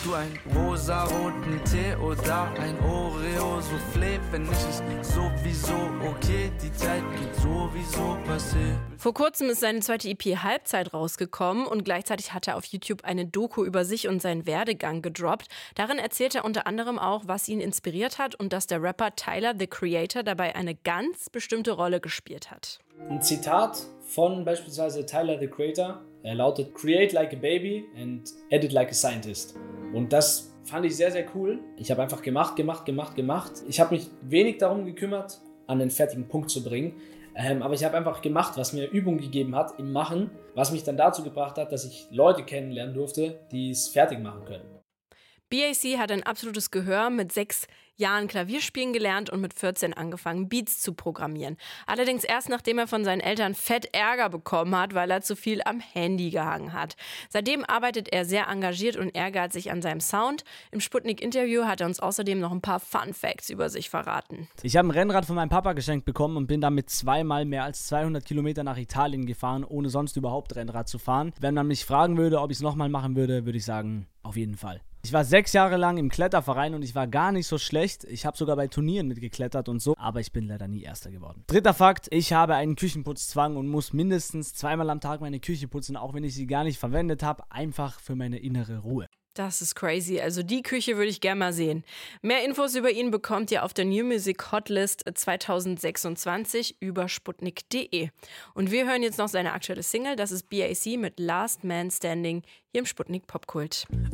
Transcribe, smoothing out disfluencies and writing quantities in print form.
du einen rosaroten Tee oder ein Oreo-Soufflé? Wenn nicht, ist sowieso okay, die Zeit geht sowieso passé. Vor kurzem ist seine zweite EP Halbzeit rausgekommen und gleichzeitig hat er auf YouTube eine Doku über sich und seinen Werdegang gedroppt. Darin erzählt er unter anderem auch, was ihn inspiriert hat und dass der Rapper Tyler, the Creator, dabei eine ganz bestimmte Rolle gespielt hat. Ein Zitat von beispielsweise Tyler, the Creator, er lautet: Create like a baby and edit like a scientist. Und das fand ich sehr, sehr cool. Ich habe einfach gemacht. Ich habe mich wenig darum gekümmert, an den fertigen Punkt zu bringen. Aber ich habe einfach gemacht, was mir Übung gegeben hat im Machen, was mich dann dazu gebracht hat, dass ich Leute kennenlernen durfte, die es fertig machen können. BAC hat ein absolutes Gehör, mit 6 Jahren Klavier spielen gelernt und mit 14 angefangen, Beats zu programmieren. Allerdings erst nachdem er von seinen Eltern fett Ärger bekommen hat, weil er zu viel am Handy gehangen hat. Seitdem arbeitet er sehr engagiert und ehrgeizig an seinem Sound. Im Sputnik-Interview hat er uns außerdem noch ein paar Fun-Facts über sich verraten. Ich habe ein Rennrad von meinem Papa geschenkt bekommen und bin damit zweimal mehr als 200 Kilometer nach Italien gefahren, ohne sonst überhaupt Rennrad zu fahren. Wenn man mich fragen würde, ob ich es nochmal machen würde, würde ich sagen, auf jeden Fall. Ich war 6 Jahre lang im Kletterverein und ich war gar nicht so schlecht. Ich habe sogar bei Turnieren mitgeklettert und so, aber ich bin leider nie Erster geworden. Dritter Fakt: Ich habe einen Küchenputzzwang und muss mindestens 2-mal am Tag meine Küche putzen, auch wenn ich sie gar nicht verwendet habe, einfach für meine innere Ruhe. Das ist crazy. Also die Küche würde ich gerne mal sehen. Mehr Infos über ihn bekommt ihr auf der New Music Hotlist 2026 über sputnik.de. Und wir hören jetzt noch seine aktuelle Single. Das ist BAC mit Last Man Standing hier im Sputnik Popkult.